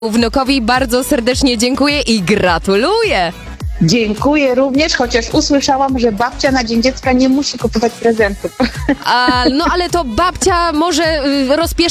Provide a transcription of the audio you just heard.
Wnukowi bardzo serdecznie dziękuję i gratuluję. Dziękuję również, chociaż usłyszałam, że babcia na Dzień Dziecka nie musi kupować prezentów. No ale to babcia może rozpieszczać